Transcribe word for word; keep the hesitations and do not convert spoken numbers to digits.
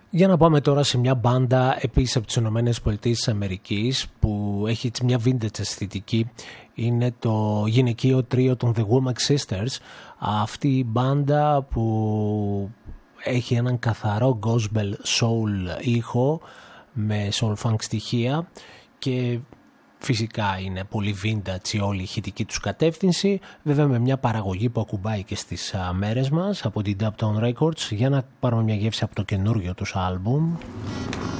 Για να πάμε τώρα σε μια μπάντα επίσης από τις Ηνωμένες Πολιτείες της Αμερικής που έχει μια vintage αισθητική. Είναι το γυναικείο τρίο των The Womack Sisters. Αυτή η μπάντα που έχει έναν καθαρό gospel soul ήχο με soul funk στοιχεία και φυσικά είναι πολύ vintage η όλη η ηχητική τους κατεύθυνση, βέβαια με μια παραγωγή που ακουμπάει και στις α, μέρες μας από την Dubtown Records. Για να πάρουμε μια γεύση από το καινούργιο τους άλμπουμ.